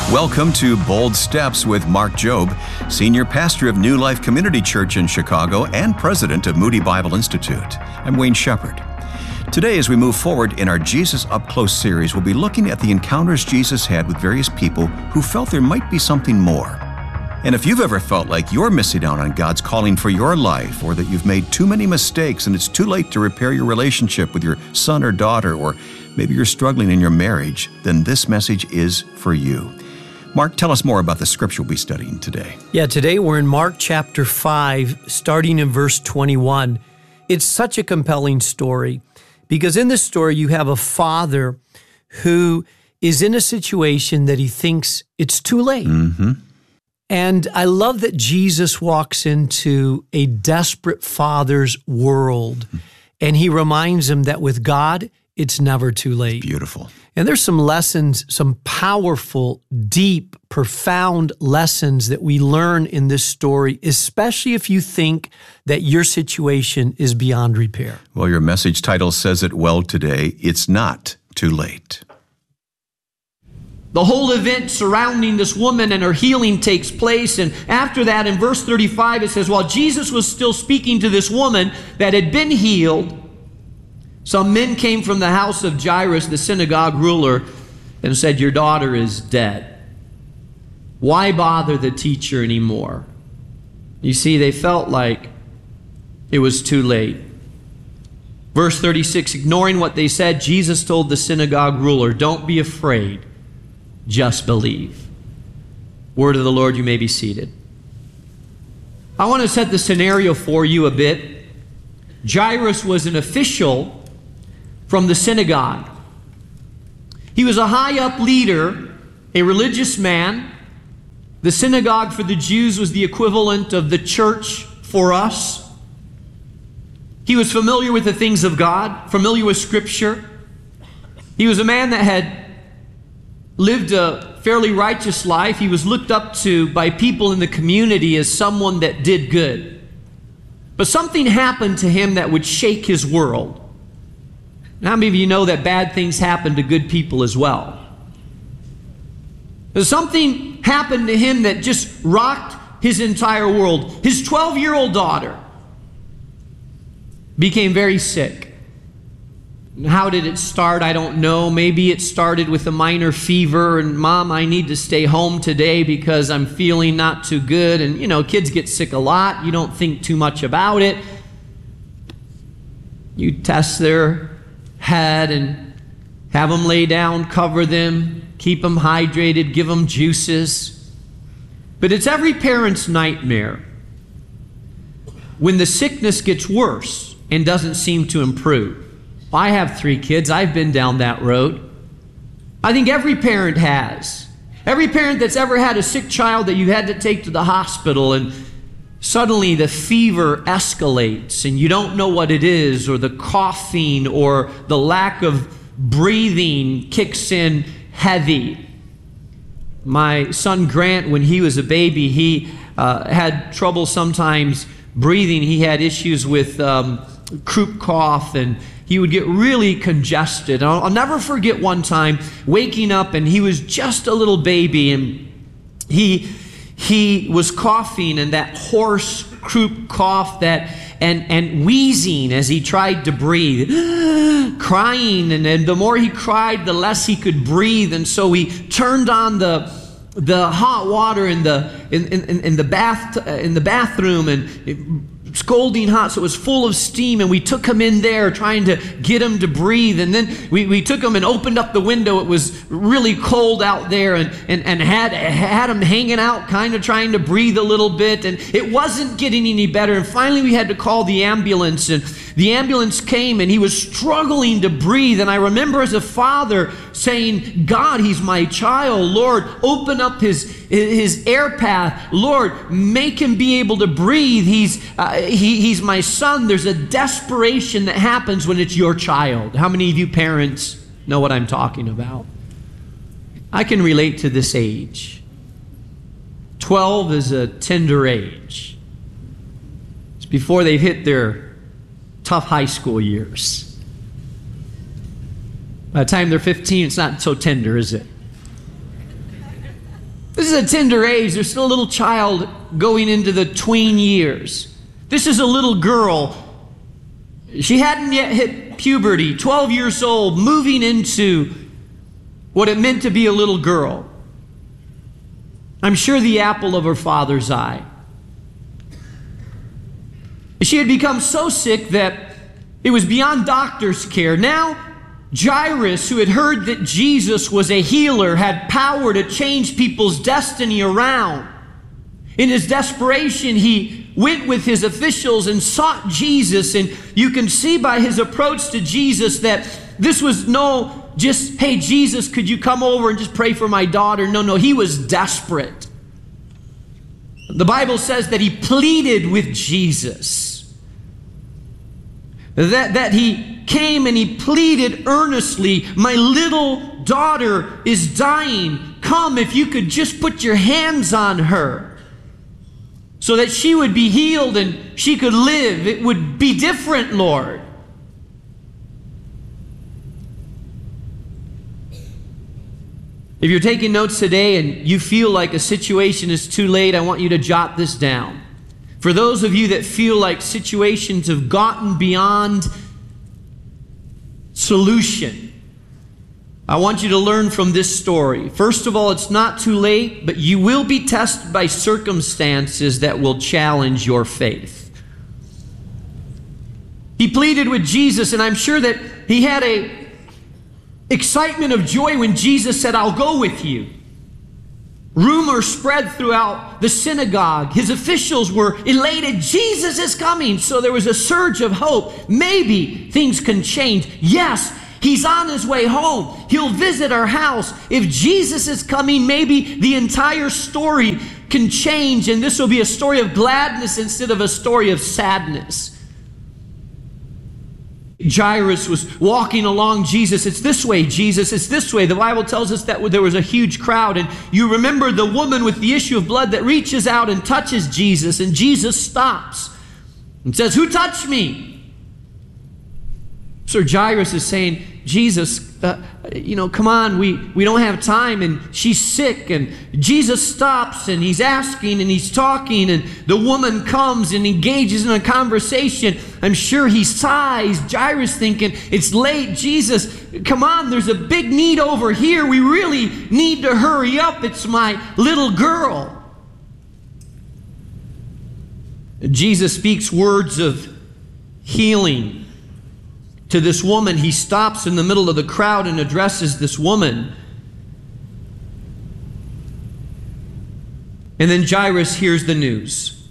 Welcome to Bold Steps with Mark Jobe, Senior Pastor of New Life Community Church in Chicago and President of Moody Bible Institute. I'm Wayne Shepherd. Today, as we move forward in our Jesus Up Close series, we'll be looking at the encounters Jesus had with various people who felt there might be something more. And if you've ever felt like you're missing out on God's calling for your life, or that you've made too many mistakes and it's too late to repair your relationship with your son or daughter, or maybe you're struggling in your marriage, then this message is for you. Mark, tell us more about the scripture we'll be studying today. Yeah, today we're in Mark chapter 5, starting in verse 21. It's such a compelling story because in this story you have a father who is in a situation that he thinks it's too late. Mm-hmm. And I love that Jesus walks into a desperate father's world, and he reminds him that with God, it's never too late. Beautiful. And there's some lessons, some powerful, deep, profound lessons that we learn in this story, especially if you think that your situation is beyond repair. Well, your message title says it well today. It's not too late. The whole event surrounding this woman and her healing takes place. And after that, in verse 35, it says, while Jesus was still speaking to this woman that had been healed, some men came from the house of Jairus, the synagogue ruler, and said, your daughter is dead. Why bother the teacher anymore? You see, they felt like it was too late. Verse 36, ignoring what they said, Jesus told the synagogue ruler, don't be afraid, just believe. Word of the Lord, you may be seated. I want to set the scenario for you a bit. Jairus was an official from the synagogue. He was a high-up leader, a religious man. The synagogue for the Jews was the equivalent of the church for us. He was familiar with the things of God, familiar with Scripture. He was a man that had lived a fairly righteous life. He was looked up to by people in the community as someone that did good. But something happened to him that would shake his world. How many of you know that bad things happen to good people as well? Something happened to him that just rocked his entire world. His 12-year-old daughter became very sick. How did it start? I don't know. Maybe it started with a minor fever and, Mom, I need to stay home today because I'm feeling not too good. And, you know, kids get sick a lot. You don't think too much about it. You test their head and have them lay down, cover them, keep them hydrated, give them juices. But it's every parent's nightmare when the sickness gets worse and doesn't seem to improve. I have 3 kids. I've been down that road. I think every parent has. Every parent that's ever had a sick child that you had to take to the hospital and suddenly the fever escalates and you don't know what it is, or the coughing or the lack of breathing kicks in heavy. My son Grant, when he was a baby, he had trouble sometimes breathing. He had issues with croup cough, and he would get really congested. And I'll never forget one time waking up, and he was just a little baby, and he was coughing, and that hoarse croup cough, that and wheezing as he tried to breathe, crying, and the more he cried, the less he could breathe. And so we turned on the hot water in the bathroom, and scalding hot, so it was full of steam, and we took him in there trying to get him to breathe. And then we took him and opened up the window. It was really cold out there, and had him hanging out, kind of trying to breathe a little bit, and it wasn't getting any better. And finally we had to call the ambulance, and the ambulance came, and he was struggling to breathe. And I remember as a father saying, God, he's my child. Lord, open up his air path. Lord, make him be able to breathe. He's my son. There's a desperation that happens when it's your child. How many of you parents know what I'm talking about? I can relate to this age. 12 is a tender age. It's before they've hit their tough high school years. By the time they're 15, it's not so tender, is it? This is a tender age. There's still a little child going into the tween years. This is a little girl. She hadn't yet hit puberty, 12 years old, moving into what it meant to be a little girl. I'm sure the apple of her father's eye. She had become so sick that it was beyond doctor's care. Now, Jairus, who had heard that Jesus was a healer, had power to change people's destiny around. In his desperation, he went with his officials and sought Jesus. And you can see by his approach to Jesus that this was no just, hey, Jesus, could you come over and just pray for my daughter? No, he was desperate. The Bible says that he pleaded with Jesus. That he came and he pleaded earnestly, my little daughter is dying. Come, if you could just put your hands on her so that she would be healed and she could live. It would be different, Lord. If you're taking notes today and you feel like a situation is too late, I want you to jot this down. For those of you that feel like situations have gotten beyond solution, I want you to learn from this story. First of all, it's not too late, but you will be tested by circumstances that will challenge your faith. He pleaded with Jesus, and I'm sure that he had a excitement of joy when Jesus said, I'll go with you. Rumor spread throughout the synagogue. His officials were elated. Jesus is coming. So there was a surge of hope. Maybe things can change. Yes, he's on his way home. He'll visit our house. If Jesus is coming, maybe the entire story can change, and this will be a story of gladness instead of a story of sadness. Jairus was walking along Jesus. It's this way, Jesus. It's this way. The Bible tells us that there was a huge crowd. And you remember the woman with the issue of blood that reaches out and touches Jesus. And Jesus stops and says, who touched me? So Jairus is saying, Jesus, come on, we don't have time, and she's sick. And Jesus stops, and he's asking, and he's talking, and the woman comes and engages in a conversation. I'm sure he sighs, Jairus thinking, it's late, Jesus, come on, there's a big need over here. We really need to hurry up. It's my little girl. Jesus speaks words of healing to this woman. He stops in the middle of the crowd and addresses this woman. And then Jairus hears the news.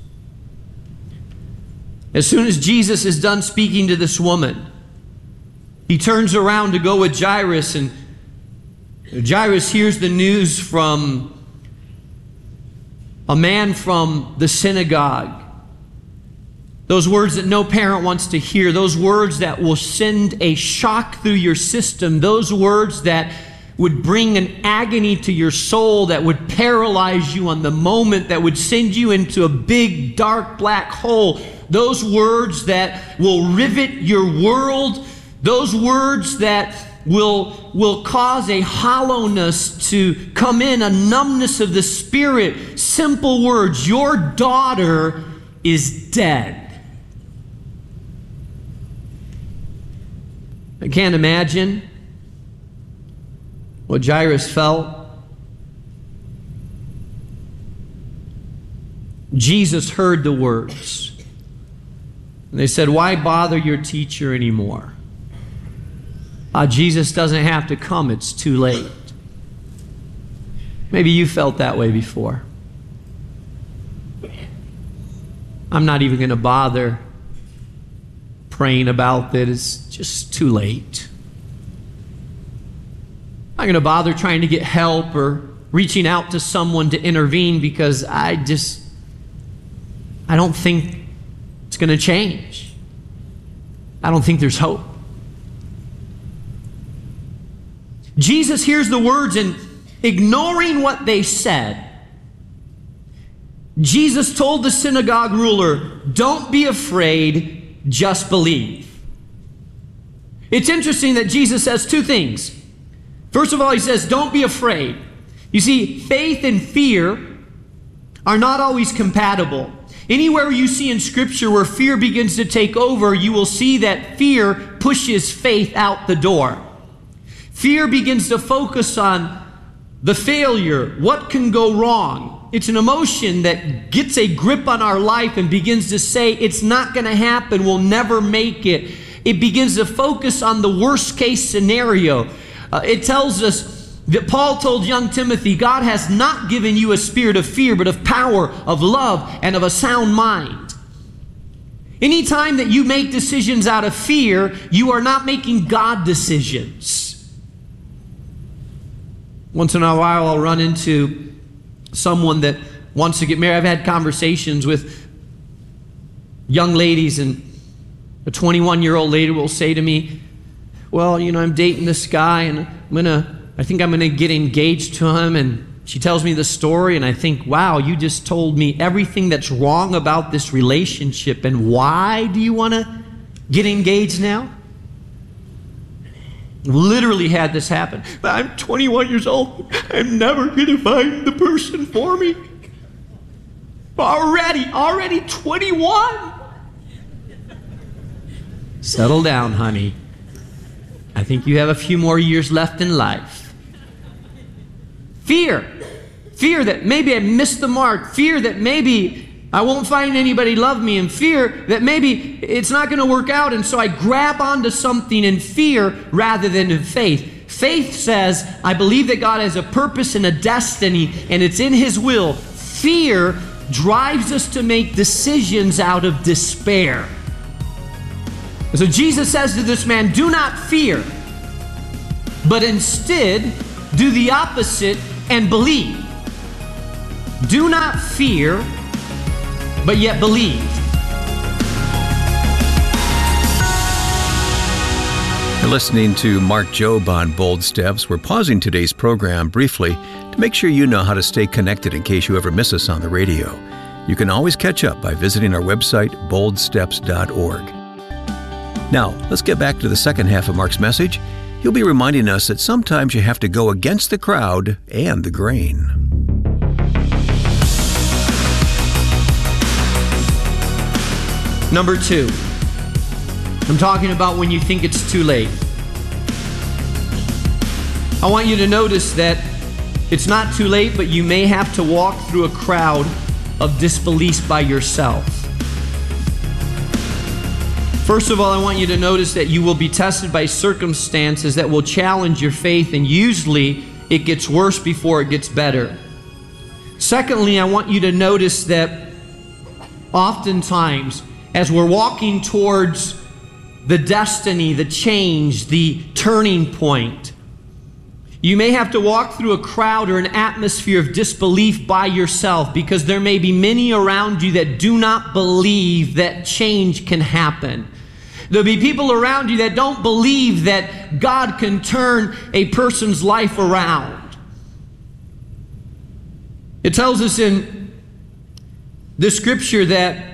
As soon as Jesus is done speaking to this woman, he turns around to go with Jairus, and Jairus hears the news from a man from the synagogue. Those words that no parent wants to hear, those words that will send a shock through your system, those words that would bring an agony to your soul, that would paralyze you on the moment, that would send you into a big, dark, black hole, those words that will rivet your world, those words that will cause a hollowness to come in, a numbness of the spirit. Simple words, your daughter is dead. I can't imagine what Jairus felt. Jesus heard the words. And they said, why bother your teacher anymore? Jesus doesn't have to come. It's too late. Maybe you felt that way before. I'm not even going to bother praying about that. It's just too late. I'm not going to bother trying to get help or reaching out to someone to intervene because I don't think it's going to change. I don't think there's hope. Jesus hears the words, and ignoring what they said, Jesus told the synagogue ruler, don't be afraid, just believe. It's interesting that Jesus says two things. First of all, he says, don't be afraid. You see, faith and fear are not always compatible. Anywhere you see in Scripture where fear begins to take over, you will see that fear pushes faith out the door. Fear begins to focus on the failure, what can go wrong. It's an emotion that gets a grip on our life and begins to say, it's not going to happen, we'll never make it. It begins to focus on the worst case scenario. It tells us that Paul told young Timothy, God has not given you a spirit of fear, but of power, of love, and of a sound mind. Anytime that you make decisions out of fear, you are not making God decisions. Once in a while, I'll run into someone that wants to get married. I've had conversations with young ladies, and a 21-year-old lady will say to me, well, I'm dating this guy, and I think I'm going to get engaged to him. And she tells me the story, and I think, wow, you just told me everything that's wrong about this relationship. And why do you want to get engaged now? Literally had this happen. But I'm 21 years old. I'm never going to find the person for me. Already 21. Settle down, honey. I think you have a few more years left in life. Fear that maybe I missed the mark. Fear that maybe I won't find anybody love me, and fear that maybe it's not going to work out, and so I grab onto something in fear rather than in faith. Faith says, I believe that God has a purpose and a destiny, and it's in His will. Fear drives us to make decisions out of despair. And so Jesus says to this man, do not fear, but instead do the opposite and believe. Do not fear, but yet believe. You're listening to Mark Jobe on Bold Steps. We're pausing today's program briefly to make sure you know how to stay connected in case you ever miss us on the radio. You can always catch up by visiting our website, boldsteps.org. Now, let's get back to the second half of Mark's message. He'll be reminding us that sometimes you have to go against the crowd and the grain. Number 2, I'm talking about when you think it's too late. I want you to notice that it's not too late, but you may have to walk through a crowd of disbelief by yourself. First of all, I want you to notice that you will be tested by circumstances that will challenge your faith, and usually it gets worse before it gets better. Secondly, I want you to notice that oftentimes, as we're walking towards the destiny, the change, the turning point, you may have to walk through a crowd or an atmosphere of disbelief by yourself, because there may be many around you that do not believe that change can happen. There'll be people around you that don't believe that God can turn a person's life around. It tells us in the scripture that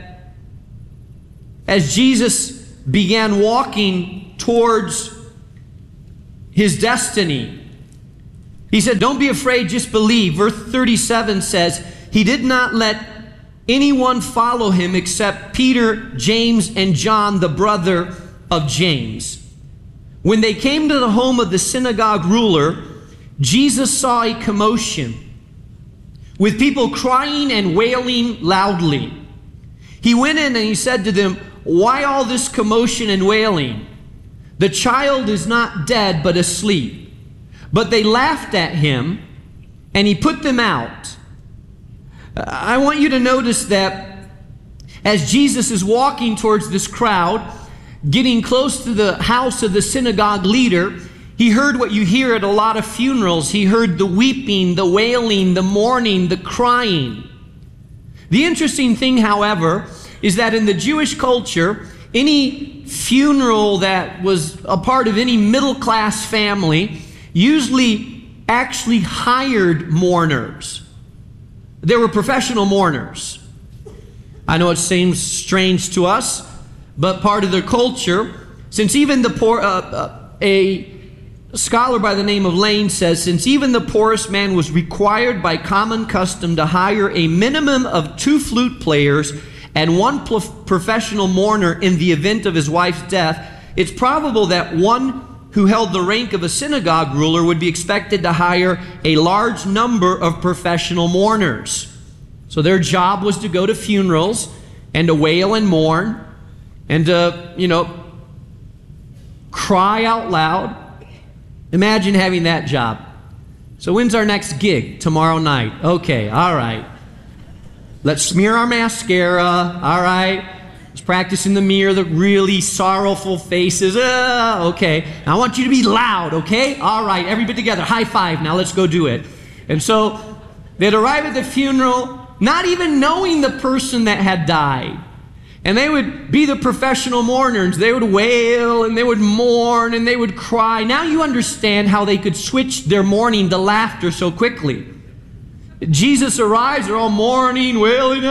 as Jesus began walking towards his destiny, he said, don't be afraid, just believe. Verse 37 says, he did not let anyone follow him except Peter, James, and John, the brother of James. When they came to the home of the synagogue ruler, Jesus saw a commotion with people crying and wailing loudly. He went in and he said to them, why all this commotion and wailing? The child is not dead, but asleep. But they laughed at him, and he put them out. I want you to notice that as Jesus is walking towards this crowd, getting close to the house of the synagogue leader, he heard what you hear at a lot of funerals. He heard the weeping, the wailing, the mourning, the crying. The interesting thing, however, is that in the Jewish culture, any funeral that was a part of any middle-class family usually actually hired mourners. They were professional mourners. I know it seems strange to us, but part of their culture, since even the poor, a A scholar by the name of Lane says, since even the poorest man was required by common custom to hire a minimum of 2 flute players and 1 professional mourner in the event of his wife's death, it's probable that one who held the rank of a synagogue ruler would be expected to hire a large number of professional mourners. So their job was to go to funerals and to wail and mourn and to, cry out loud. Imagine having that job. So when's our next gig? Tomorrow night. Okay, all right. Let's smear our mascara. All right. Let's practice in the mirror the really sorrowful faces. Okay. Now I want you to be loud, okay? All right, everybody together. High five. Now let's go do it. And so they'd arrive at the funeral not even knowing the person that had died. And they would be the professional mourners. They would wail and they would mourn and they would cry. Now you understand how they could switch their mourning to laughter so quickly. Jesus arrives, they're all mourning, wailing,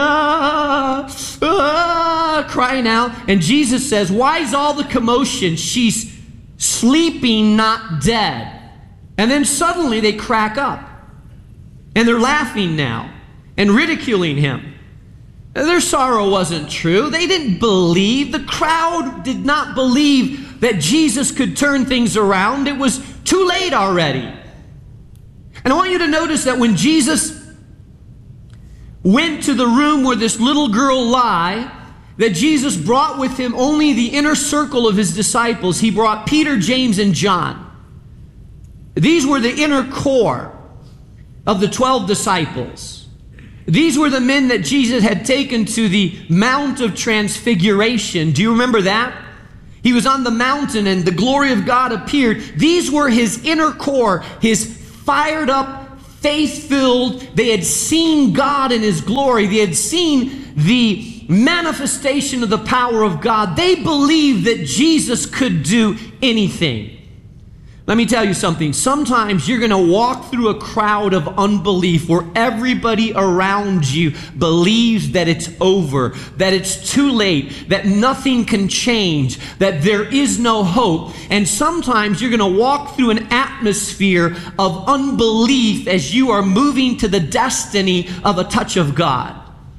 crying out. And Jesus says, why is all the commotion? She's sleeping, not dead. And then suddenly they crack up. And they're laughing now and ridiculing him. Their sorrow wasn't true. They didn't believe. The crowd did not believe that Jesus could turn things around. It was too late already. And I want you to notice that when Jesus went to the room where this little girl lay, that Jesus brought with him only the inner circle of his disciples. He brought Peter, James, and John. These were the inner core of the 12 disciples. These were the men that Jesus had taken to the Mount of Transfiguration. Do you remember that? He was on the mountain and the glory of God appeared. These were his inner core, his fired up, faith-filled. They had seen God in his glory. They had seen the manifestation of the power of God. They believed that Jesus could do anything. Let me tell you something. Sometimes you're going to walk through a crowd of unbelief where everybody around you believes that it's over, that it's too late, that nothing can change, that there is no hope. And sometimes you're going to walk through an atmosphere of unbelief as you are moving to the destiny of a touch of God.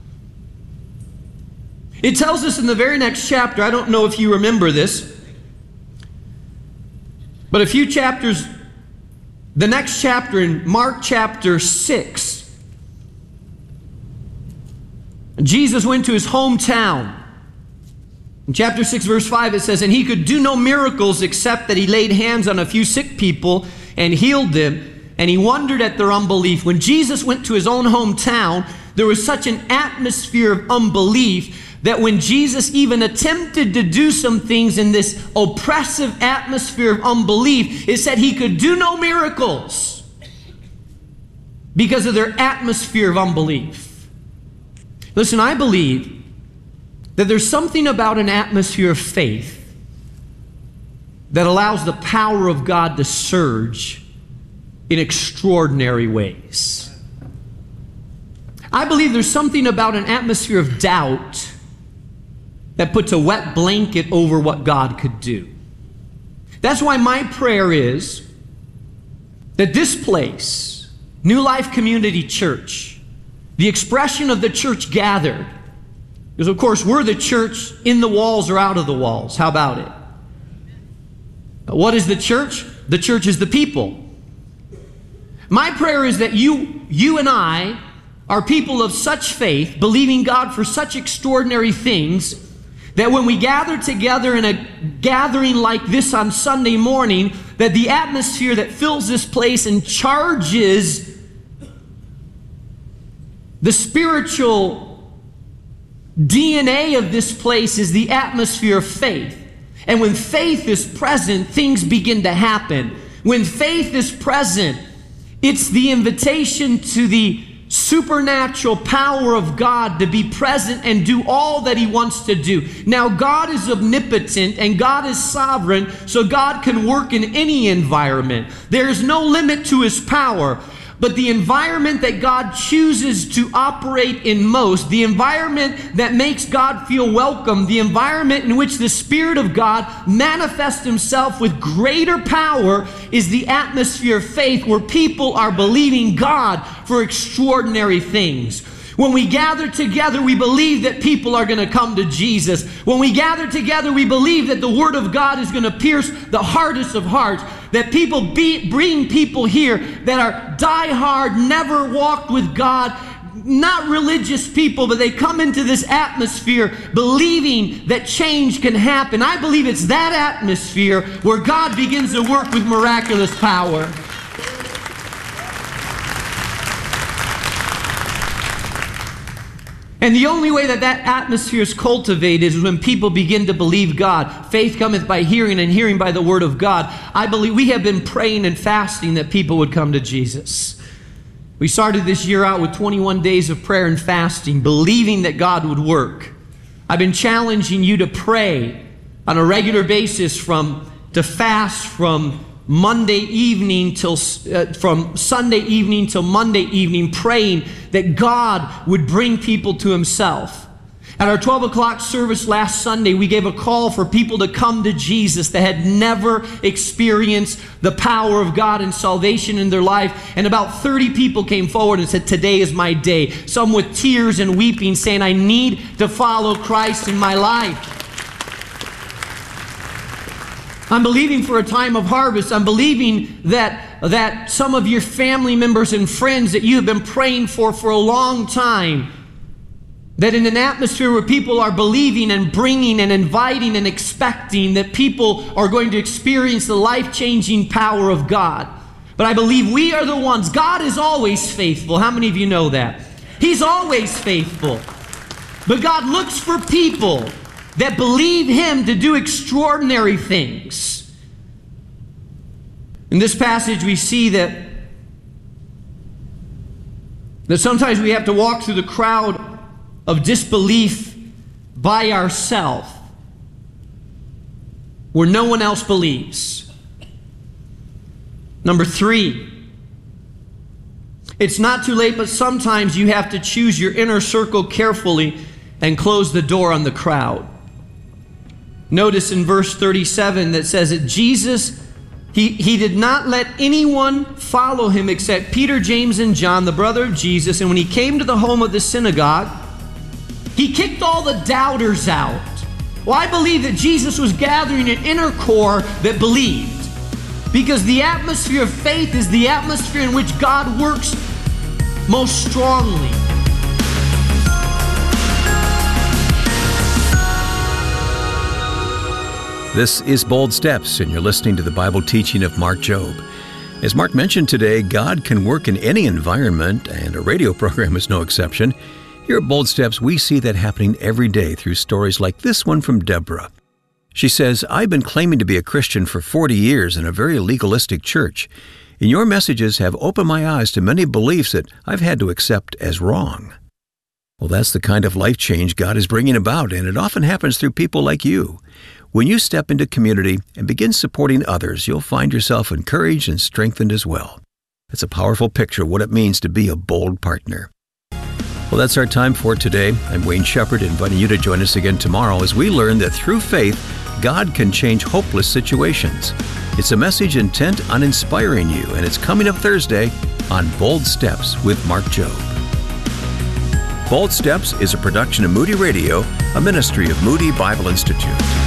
It tells us in the very next chapter, I don't know if you remember this, but a few chapters, the next chapter in Mark chapter 6, Jesus went to his hometown. In chapter 6, verse 5, it says, and he could do no miracles except that he laid hands on a few sick people and healed them, and he wondered at their unbelief. When Jesus went to his own hometown, there was such an atmosphere of unbelief that when Jesus even attempted to do some things in this oppressive atmosphere of unbelief, it said he could do no miracles because of their atmosphere of unbelief. Listen, I believe that there's something about an atmosphere of faith that allows the power of God to surge in extraordinary ways. I believe there's something about an atmosphere of doubt that puts a wet blanket over what God could do. That's why my prayer is that this place, New Life Community Church, the expression of the church gathered, because of course we're the church in the walls or out of the walls. How about it? What is the church? The church is the people. My prayer is that you and I are people of such faith, believing God for such extraordinary things, that when we gather together in a gathering like this on Sunday morning, that the atmosphere that fills this place and charges the spiritual DNA of this place is the atmosphere of faith. And when faith is present, things begin to happen. When faith is present, it's the invitation to the supernatural power of God to be present and do all that he wants to do. Now, God is omnipotent and God is sovereign, so God can work in any environment. There is no limit to his power. But the environment that God chooses to operate in most, the environment that makes God feel welcome, the environment in which the Spirit of God manifests Himself with greater power, is the atmosphere of faith where people are believing God for extraordinary things. When we gather together, we believe that people are going to come to Jesus. When we gather together, we believe that the Word of God is going to pierce the hardest of hearts. That people bring people here that are die-hard, never walked with God, not religious people, but they come into this atmosphere believing that change can happen. I believe it's that atmosphere where God begins to work with miraculous power. And the only way that atmosphere is cultivated is when people begin to believe God. Faith cometh by hearing, and hearing by the word of God. I believe we have been praying and fasting that people would come to Jesus. We started this year out with 21 days of prayer and fasting, believing that God would work. I've been challenging you to pray on a regular basis, to fast from Monday evening from Sunday evening till Monday evening, praying that God would bring people to Himself. At our 12 o'clock service last Sunday, we gave a call for people to come to Jesus that had never experienced the power of God and salvation in their life. And about 30 people came forward and said, "Today is my day." Some with tears and weeping, saying, "I need to follow Christ in my life." I'm believing for a time of harvest. I'm believing that some of your family members and friends that you have been praying for a long time, that in an atmosphere where people are believing and bringing and inviting and expecting, that people are going to experience the life-changing power of God. But I believe we are the ones. God is always faithful. How many of you know that? He's always faithful. But God looks for people that believe Him to do extraordinary things. In this passage, we see that sometimes we have to walk through the crowd of disbelief by ourselves, where no one else believes. Number 3, it's not too late, but sometimes you have to choose your inner circle carefully and close the door on the crowd. Notice in verse 37 that says that Jesus, he did not let anyone follow Him except Peter, James, and John, the brother of Jesus. And when He came to the home of the synagogue, He kicked all the doubters out. Well, I believe that Jesus was gathering an inner core that believed. Because the atmosphere of faith is the atmosphere in which God works most strongly. This is Bold Steps, and you're listening to the Bible teaching of Mark Jobe. As Mark mentioned today, God can work in any environment, and a radio program is no exception. Here at Bold Steps, we see that happening every day through stories like this one from Deborah. She says, "I've been claiming to be a Christian for 40 years in a very legalistic church, and your messages have opened my eyes to many beliefs that I've had to accept as wrong." Well, that's the kind of life change God is bringing about, and it often happens through people like you. When you step into community and begin supporting others, you'll find yourself encouraged and strengthened as well. That's a powerful picture of what it means to be a bold partner. Well, that's our time for today. I'm Wayne Shepherd, inviting you to join us again tomorrow as we learn that through faith, God can change hopeless situations. It's a message intent on inspiring you, and it's coming up Thursday on Bold Steps with Mark Jobe. Bold Steps is a production of Moody Radio, a ministry of Moody Bible Institute.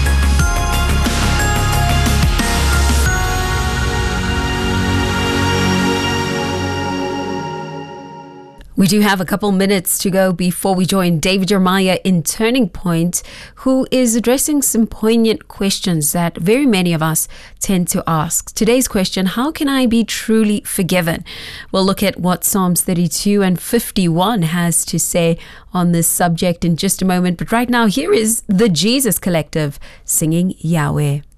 We do have a couple minutes to go before we join David Jeremiah in Turning Point, who is addressing some poignant questions that very many of us tend to ask. Today's question, how can I be truly forgiven? We'll look at what Psalms 32 and 51 has to say on this subject in just a moment. But right now, here is the Jesus Collective singing Yahweh.